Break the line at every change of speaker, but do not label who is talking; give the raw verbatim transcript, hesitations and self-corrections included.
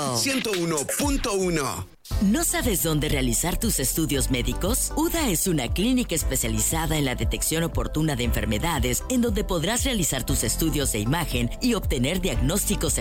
ciento uno punto uno.
¿No sabes dónde realizar tus estudios médicos? U D A es una clínica especializada en la detección oportuna de enfermedades, en donde podrás realizar tus estudios de imagen y obtener diagnósticos